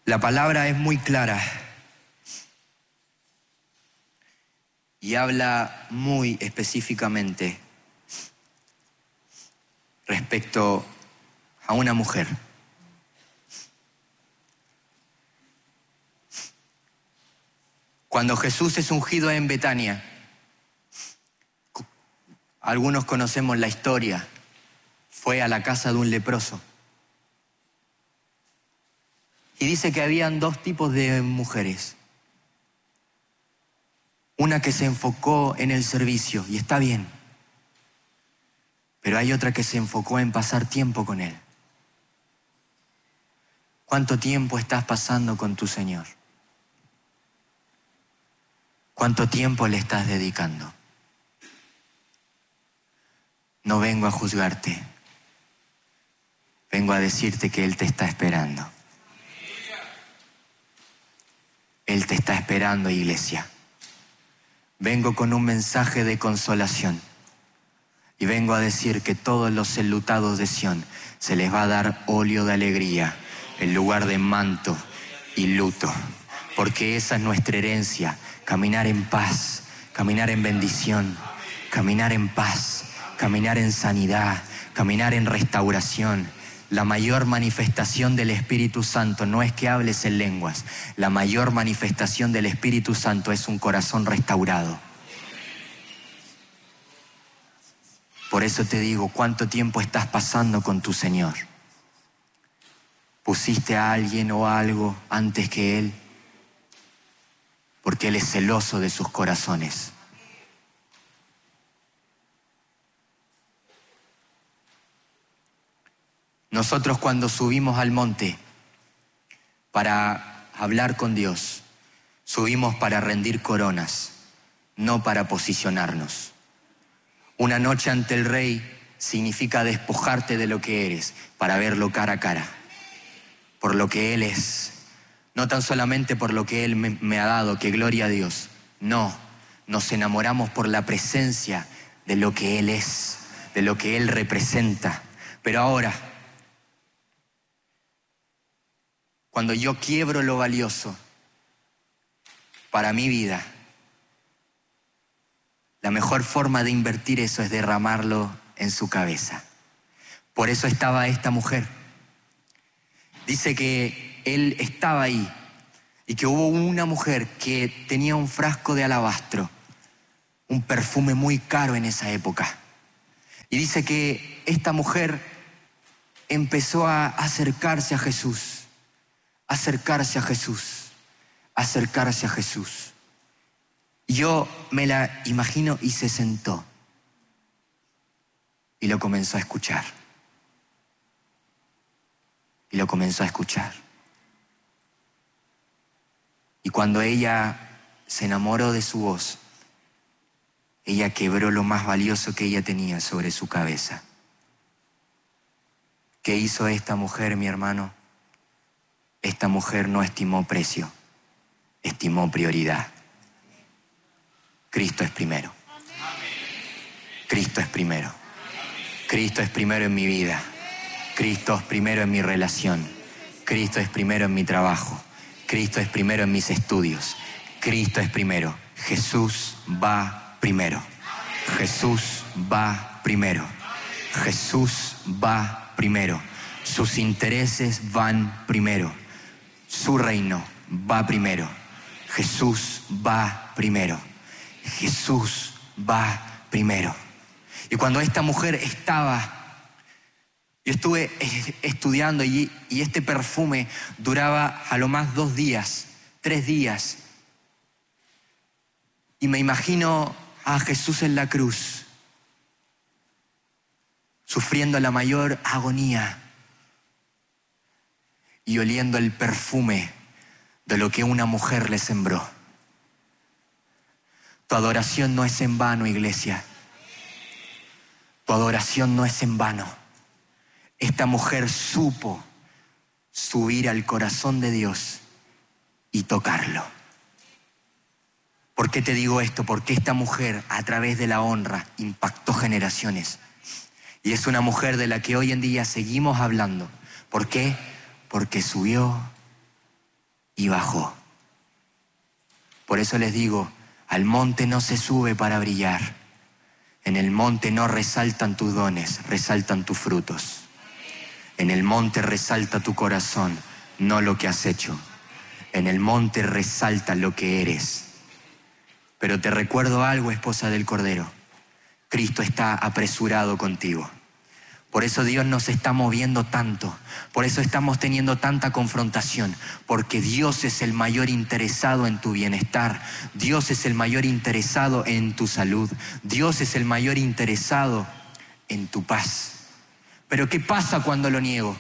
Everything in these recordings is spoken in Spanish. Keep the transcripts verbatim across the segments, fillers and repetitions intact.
La palabra es muy clara y habla muy específicamente respecto a una mujer. Cuando Jesús es ungido en Betania, algunos conocemos la historia, fue a la casa de un leproso. Y dice que habían dos tipos de mujeres. Una que se enfocó en el servicio, y está bien. Pero hay otra que se enfocó en pasar tiempo con Él. ¿Cuánto tiempo estás pasando con tu Señor? ¿Cuánto tiempo le estás dedicando? No vengo a juzgarte. Vengo a decirte que Él te está esperando. Él te está esperando, iglesia. Vengo con un mensaje de consolación. Y vengo a decir que todos los enlutados de Sión se les va a dar óleo de alegría en lugar de manto y luto. Porque esa es nuestra herencia. Caminar en paz, caminar en bendición, caminar en paz, caminar en sanidad, caminar en restauración. La mayor manifestación del Espíritu Santo no es que hables en lenguas. La mayor manifestación del Espíritu Santo es un corazón restaurado. Por eso te digo, ¿cuánto tiempo estás pasando con tu Señor? ¿Pusiste a alguien o algo antes que Él? Porque Él es celoso de sus corazones. Nosotros cuando subimos al monte para hablar con Dios, subimos para rendir coronas, no para posicionarnos. Una noche ante el Rey significa despojarte de lo que eres para verlo cara a cara, por lo que Él es. No tan solamente por lo que Él me, me ha dado, que gloria a Dios. No, nos enamoramos por la presencia de lo que Él es, de lo que Él representa. Pero ahora, cuando yo quiebro lo valioso para mi vida, la mejor forma de invertir eso es derramarlo en su cabeza. Por eso estaba esta mujer. Dice que Él estaba ahí y que hubo una mujer que tenía un frasco de alabastro, un perfume muy caro en esa época. Y dice que esta mujer empezó a acercarse a Jesús, acercarse a Jesús, acercarse a Jesús. Yo me la imagino y se sentó y lo comenzó a escuchar. Y lo comenzó a escuchar. Y cuando ella se enamoró de su voz, ella quebró lo más valioso que ella tenía sobre su cabeza. ¿Qué hizo esta mujer, mi hermano? Esta mujer no estimó precio, estimó prioridad. Cristo es primero. Cristo es primero. Cristo es primero en mi vida. Cristo es primero en mi relación. Cristo es primero en mi trabajo. Cristo es primero en mis estudios. Cristo es primero. Jesús va primero. Jesús va primero. Jesús va primero. Sus intereses van primero. Su reino va primero. Jesús va primero. Jesús va primero. Y cuando esta mujer estaba, yo estuve estudiando y, y este perfume duraba a lo más dos días, tres días. Y me imagino a Jesús en la cruz, sufriendo la mayor agonía y oliendo el perfume de lo que una mujer le sembró. Tu adoración no es en vano, iglesia. Tu adoración no es en vano. Esta mujer supo subir al corazón de Dios y tocarlo. ¿Por qué te digo esto? Porque esta mujer, a través de la honra, impactó generaciones. Y es una mujer de la que hoy en día seguimos hablando. ¿Por qué? Porque subió y bajó. Por eso les digo, al monte no se sube para brillar. En el monte no resaltan tus dones, resaltan tus frutos. En el monte resalta tu corazón, no lo que has hecho. En el monte resalta lo que eres. Pero te recuerdo algo, esposa del Cordero. Cristo está apresurado contigo. Por eso Dios nos está moviendo tanto. Por eso estamos teniendo tanta confrontación. Porque Dios es el mayor interesado en tu bienestar. Dios es el mayor interesado en tu salud. Dios es el mayor interesado en tu paz. Pero ¿qué pasa cuando lo niego?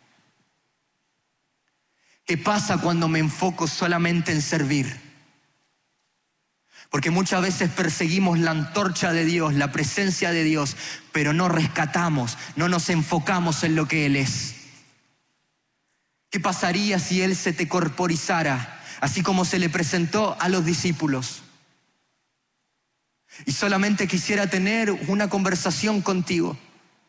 ¿Qué pasa cuando me enfoco solamente en servir? Porque muchas veces perseguimos la antorcha de Dios, la presencia de Dios, pero no rescatamos, no nos enfocamos en lo que Él es. ¿Qué pasaría si Él se te corporizara, así como se le presentó a los discípulos? Y solamente quisiera tener una conversación contigo.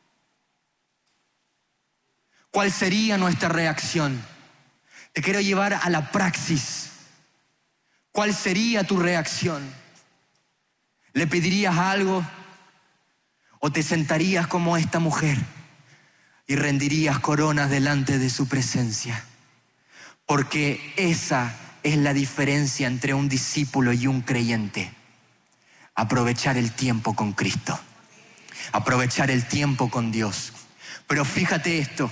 ¿Cuál sería nuestra reacción? Te quiero llevar a la praxis. ¿Cuál sería tu reacción? ¿Le pedirías algo? ¿O te sentarías como esta mujer y rendirías coronas delante de su presencia? Porque esa es la diferencia entre un discípulo y un creyente. Aprovechar el tiempo con Cristo. Aprovechar el tiempo con Dios. Pero fíjate esto.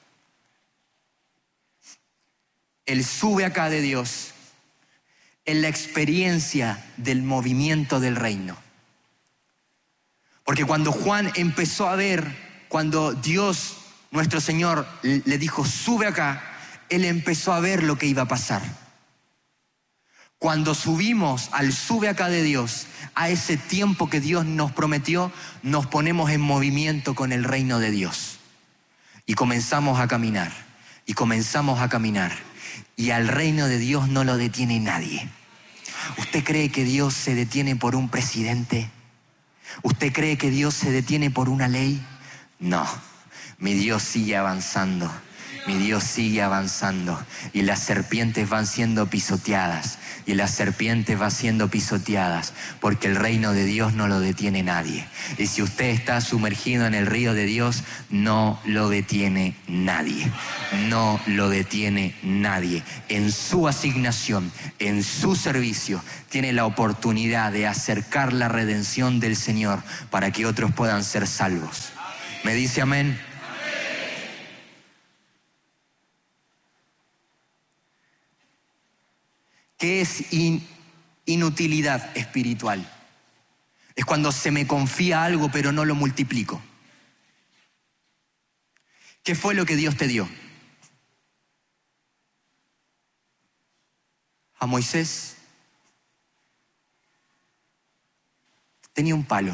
El sube acá de Dios en la experiencia del movimiento del reino. Porque cuando Juan empezó a ver, cuando Dios, nuestro Señor, le dijo, sube acá, él empezó a ver lo que iba a pasar. Cuando subimos al sube acá de Dios, a ese tiempo que Dios nos prometió, nos ponemos en movimiento con el reino de Dios. Y comenzamos a caminar, y comenzamos a caminar. Y al reino de Dios no lo detiene nadie. ¿Usted cree que Dios se detiene por un presidente? ¿Usted cree que Dios se detiene por una ley? No, mi Dios sigue avanzando. Mi Dios sigue avanzando. Y las serpientes van siendo pisoteadas. Y las serpientes van siendo pisoteadas. Porque el reino de Dios no lo detiene nadie. Y si usted está sumergido en el río de Dios, no lo detiene nadie. No lo detiene nadie. En su asignación, en su servicio, tiene la oportunidad de acercar la redención del Señor para que otros puedan ser salvos. ¿Me dice amén? ¿Qué es in, inutilidad espiritual? Es cuando se me confía algo pero no lo multiplico. ¿Qué fue lo que Dios te dio? A Moisés tenía un palo.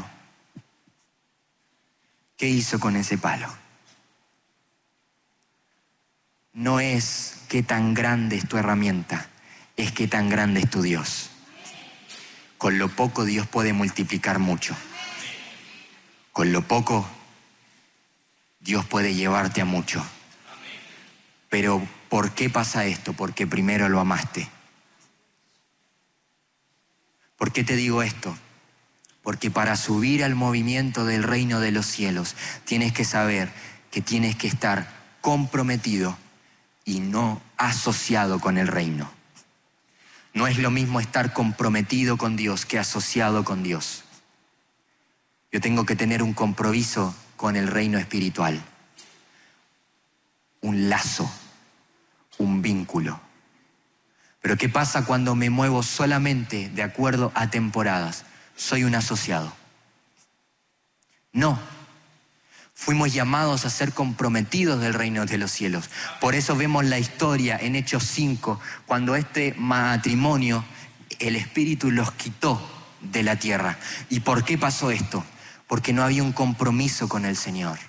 ¿Qué hizo con ese palo? No es qué tan grande es tu herramienta, es qué tan grande es tu Dios. Con lo poco Dios puede multiplicar mucho. Con lo poco Dios puede llevarte a mucho. Pero ¿por qué pasa esto? Porque primero lo amaste. ¿Por qué te digo esto? Porque para subir al movimiento del reino de los cielos tienes que saber que tienes que estar comprometido y no asociado con el reino. No es lo mismo estar comprometido con Dios que asociado con Dios. Yo tengo que tener un compromiso con el reino espiritual. Un lazo, un vínculo. Pero ¿qué pasa cuando me muevo solamente de acuerdo a temporadas? Soy un asociado. No. Fuimos llamados a ser comprometidos del reino de los cielos. Por eso vemos la historia en Hechos cinco, cuando este matrimonio, el Espíritu los quitó de la tierra. ¿Y por qué pasó esto? Porque no había un compromiso con el Señor.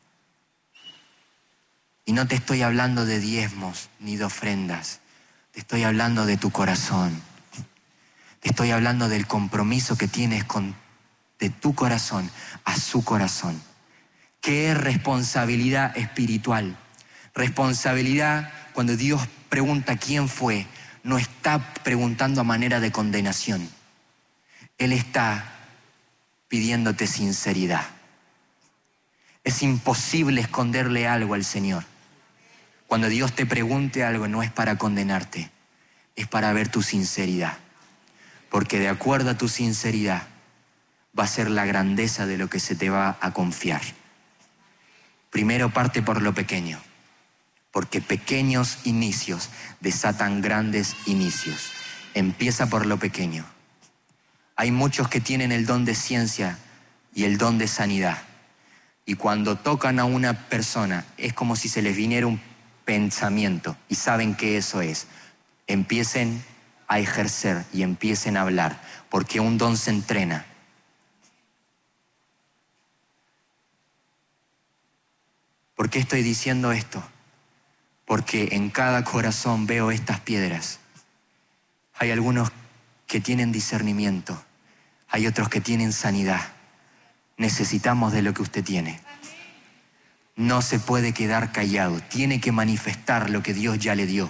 Y no te estoy hablando de diezmos ni de ofrendas. Te estoy hablando de tu corazón. Te estoy hablando del compromiso que tienes con, de tu corazón a su corazón. ¿Qué es responsabilidad espiritual? Responsabilidad cuando Dios pregunta quién fue. no está preguntando a manera de condenación. Él está pidiéndote sinceridad. Es imposible esconderle algo al Señor. Cuando Dios te pregunte algo, no es para condenarte, es para ver tu sinceridad. Porque de acuerdo a tu sinceridad, va a ser la grandeza de lo que se te va a confiar. Primero parte por lo pequeño, porque pequeños inicios desatan grandes inicios. Empieza por lo pequeño. Hay muchos que tienen el don de ciencia y el don de sanidad. Y cuando tocan a una persona, es como si se les viniera un pensamiento y saben que eso es. Empiecen a ejercer y empiecen a hablar, porque un don se entrena. ¿Por qué estoy diciendo esto? Porque en cada corazón veo estas piedras. Hay algunos que tienen discernimiento, hay otros que tienen sanidad. Necesitamos de lo que usted tiene. No se puede quedar callado, tiene que manifestar lo que Dios ya le dio.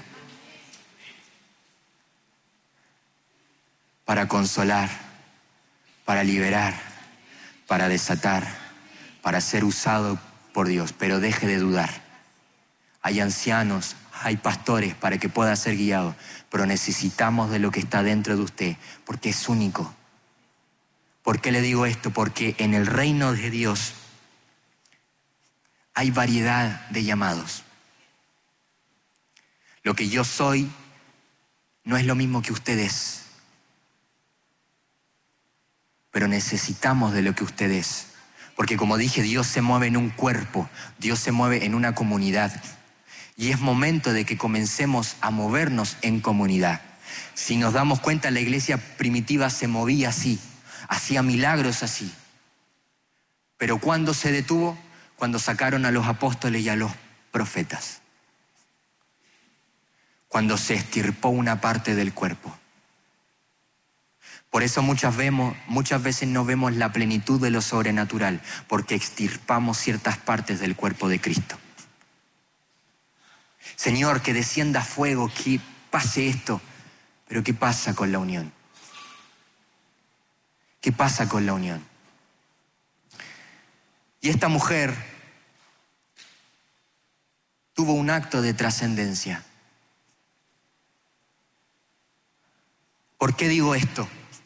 Para consolar, para liberar, para desatar, para ser usado por Dios, pero deje de dudar. Hay ancianos, hay pastores para que pueda ser guiado, pero necesitamos de lo que está dentro de usted, porque es único. ¿Por qué le digo esto? Porque en el reino de Dios hay variedad de llamados. Lo que yo soy no es lo mismo que usted es, pero necesitamos de lo que usted es. Porque como dije, Dios se mueve en un cuerpo, Dios se mueve en una comunidad. Y es momento de que comencemos a movernos en comunidad. Si nos damos cuenta, la iglesia primitiva se movía así, hacía milagros así. Pero ¿cuándo se detuvo? Cuando sacaron a los apóstoles y a los profetas. Cuando se estirpó una parte del cuerpo. Por eso muchas, vemos, muchas veces no vemos la plenitud de lo sobrenatural, porque extirpamos ciertas partes del cuerpo de Cristo. Señor, que descienda fuego, que pase esto. Pero ¿qué pasa con la unión? ¿Qué pasa con la unión? Y esta mujer tuvo un acto de trascendencia. ¿Por qué digo esto?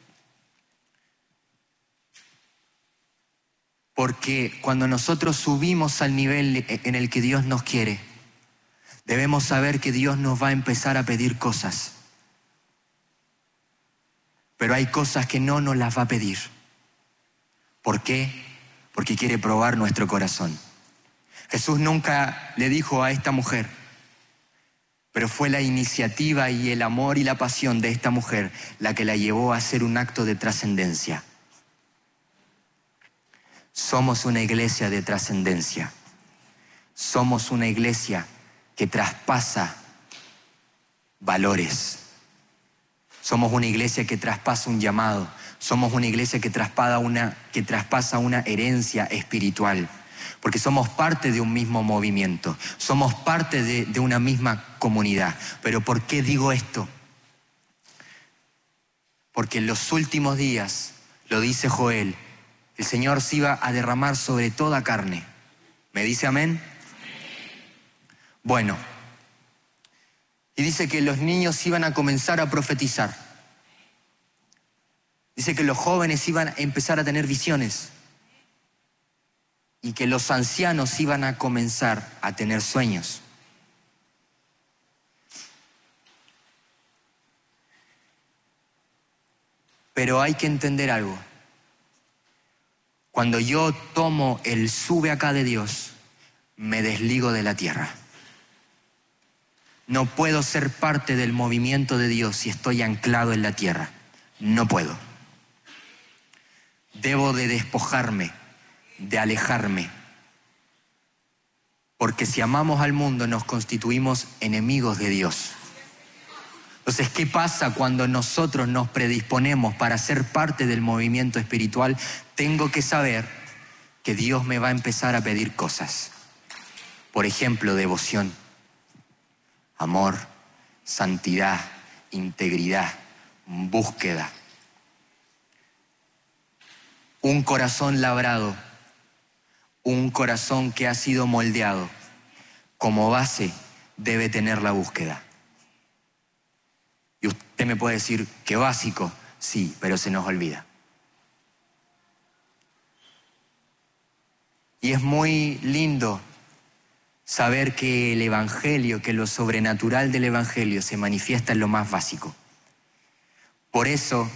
Porque cuando nosotros subimos al nivel en el que Dios nos quiere, debemos saber que Dios nos va a empezar a pedir cosas. Pero hay cosas que no nos las va a pedir. ¿Por qué? Porque quiere probar nuestro corazón. Jesús nunca le dijo a esta mujer, pero fue la iniciativa y el amor y la pasión de esta mujer la que la llevó a hacer un acto de trascendencia. Somos una iglesia de trascendencia. Somos una iglesia que traspasa valores. Somos una iglesia que traspasa un llamado. Somos una iglesia que traspasa una, que traspasa una herencia espiritual. Porque somos parte de un mismo movimiento. Somos parte de, de una misma comunidad. Pero ¿por qué digo esto? Porque en los últimos días, lo dice Joel, el Señor se iba a derramar sobre toda carne. ¿Me dice amén? Bueno, y dice que los niños iban a comenzar a profetizar. Dice que los jóvenes iban a empezar a tener visiones. Y que los ancianos iban a comenzar a tener sueños. Pero hay que entender algo. Cuando yo tomo el sube acá de Dios, me desligo de la tierra. No puedo ser parte del movimiento de Dios si estoy anclado en la tierra. No puedo. Debo de despojarme, de alejarme. Porque si amamos al mundo, nos constituimos enemigos de Dios. Entonces, ¿qué pasa cuando nosotros nos predisponemos para ser parte del movimiento espiritual? Tengo que saber que Dios me va a empezar a pedir cosas. Por ejemplo, devoción, amor, santidad, integridad, búsqueda. Un corazón labrado, un corazón que ha sido moldeado, como base debe tener la búsqueda. Y usted me puede decir que básico, sí, pero se nos olvida. Y es muy lindo saber que el Evangelio, que lo sobrenatural del Evangelio se manifiesta en lo más básico. Por eso,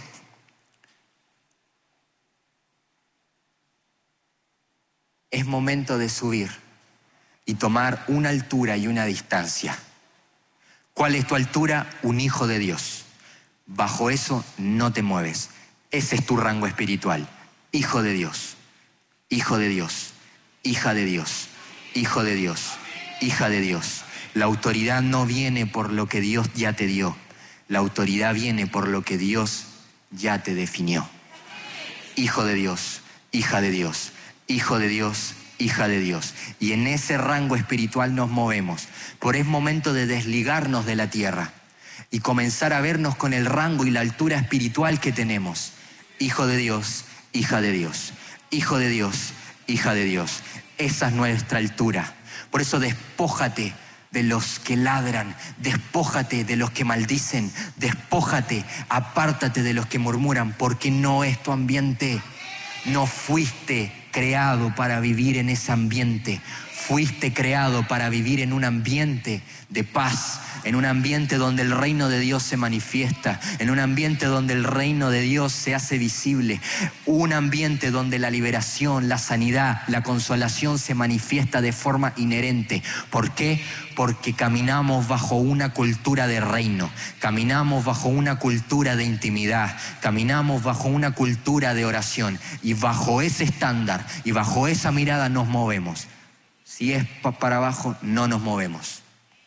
es momento de subir y tomar una altura y una distancia. ¿Cuál es tu altura? Un hijo de Dios. Bajo eso no te mueves. Ese es tu rango espiritual. Hijo de Dios, hijo de Dios, hija de Dios, hijo de Dios, hija de Dios. La autoridad no viene por lo que Dios ya te dio. La autoridad viene por lo que Dios ya te definió. Hijo de Dios, hija de Dios, hijo de Dios, hija de Dios. Y en ese rango espiritual nos movemos. Por es momento de desligarnos de la tierra y comenzar a vernos con el rango y la altura espiritual que tenemos. Hijo de Dios, hija de Dios, hijo de Dios, hija de Dios. Esa es nuestra altura. Por eso despójate de los que ladran, despójate de los que maldicen, despójate, apártate de los que murmuran, porque no es tu ambiente. No fuiste creado para vivir en ese ambiente. Fuiste creado para vivir en un ambiente de paz, en un ambiente donde el reino de Dios se manifiesta, en un ambiente donde el reino de Dios se hace visible, un ambiente donde la liberación, la sanidad, la consolación se manifiesta de forma inherente. ¿Por qué? Porque caminamos bajo una cultura de reino, caminamos bajo una cultura de intimidad, caminamos bajo una cultura de oración, y bajo ese estándar y bajo esa mirada nos movemos. Si es para abajo, no nos movemos.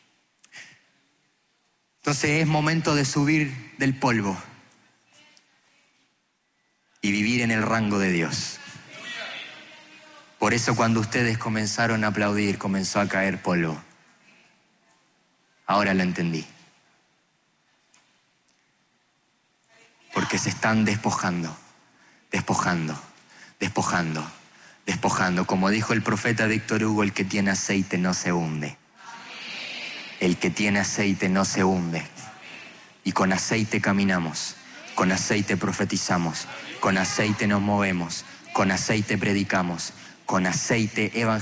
Entonces es momento de subir del polvo y vivir en el rango de Dios. Por eso cuando ustedes comenzaron a aplaudir, comenzó a caer polvo. Ahora lo entendí. Porque se están despojando, despojando, despojando, despojando. Como dijo el profeta Víctor Hugo, el que tiene aceite no se hunde. El que tiene aceite no se hunde. Y con aceite caminamos, con aceite profetizamos, con aceite nos movemos, con aceite predicamos, con aceite evangelizamos.